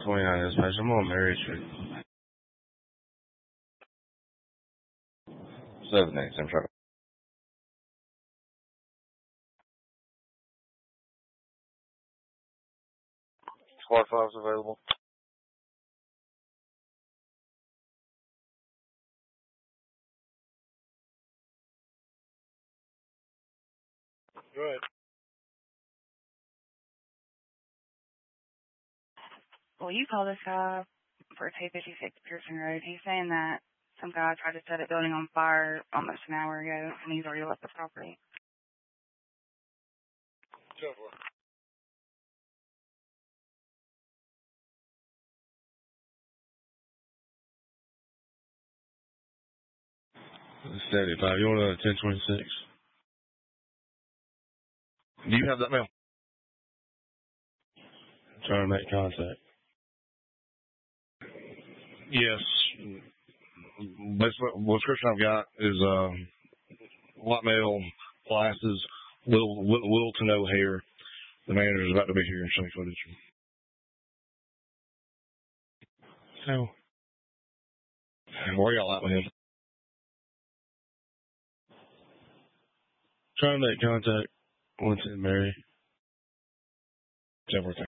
29 dispatch. I'm on Mary Street. 7-8, I'm trying. Squad 5's available. Go ahead. Well, you call this guy for 256 Pearson Road. He's saying that some guy tried to set a building on fire almost an hour ago, and he's already left the property. Go for it. Steady 5. You want a 1026? Do you have that mail? Trying to make contact. Yes. That's what description I've got is white male, glasses, little to no hair. The manager's about to be here and show me footage. So, where y'all at with him? Trying to make contact. 110 Mary. Everything.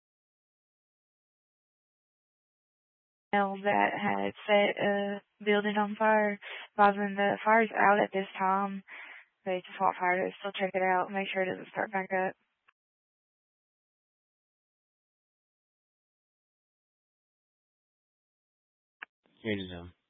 That had set a building on fire. Advising the fire's out at this time. They just want fire to still check it out, make sure it doesn't start back up. Anytime.